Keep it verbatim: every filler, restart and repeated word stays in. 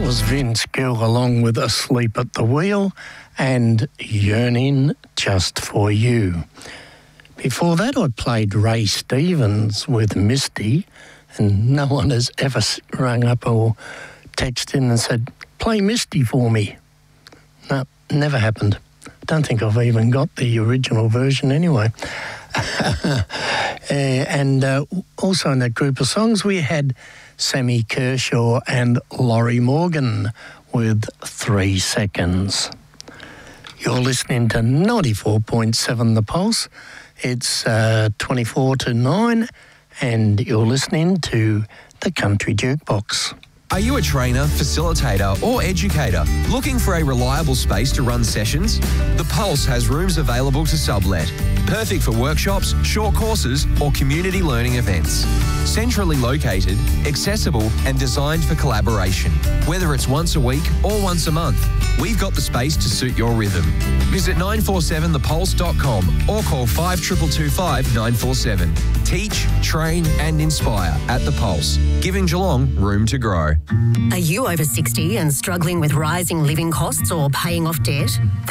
was Vince Gill along with Asleep at the Wheel and Yearning Just for You. Before that, I played Ray Stevens with Misty, and no one has ever rung up or texted in and said, play Misty for me. No, never happened. I don't think I've even got the original version anyway. uh, and uh, also in that group of songs, we had Sammy Kershaw and Laurie Morgan with Three Seconds. You're listening to ninety-four point seven The Pulse. It's uh, twenty-four to nine, and you're listening to the Country Jukebox. Are you a trainer, facilitator or educator looking for a reliable space to run sessions? The Pulse has rooms available to sublet. Perfect for workshops, short courses or community learning events. Centrally located, accessible and designed for collaboration. Whether it's once a week or once a month, we've got the space to suit your rhythm. Visit nine four seven the pulse dot com or call five two two two five nine four seven. Teach, train and inspire at The Pulse, giving Geelong room to grow. Are you over sixty and struggling with rising living costs or paying off debt?